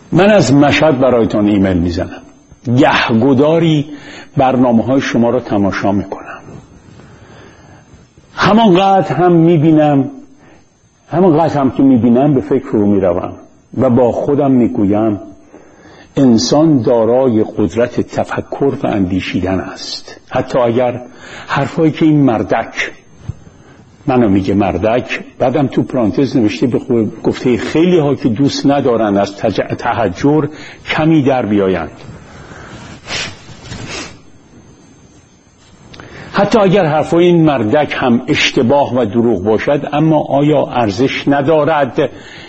من از مشهد برایتان ایمیل میزنم، گهگداری برنامه‌های شما را تماشا میکنم، همانقدر هم که میبینم به فکر رو میروم و با خودم میگویم انسان دارای قدرت تفکر و اندیشیدن است. حتی اگر حرفایی که این مردک منو میگه مردک، بعدم تو پرانتز نوشته به گفته خیلی ها که دوست ندارن از تحجر کمی در بیایند، حتی اگر حرفای این مردک هم اشتباه و دروغ باشد، اما آیا ارزش ندارد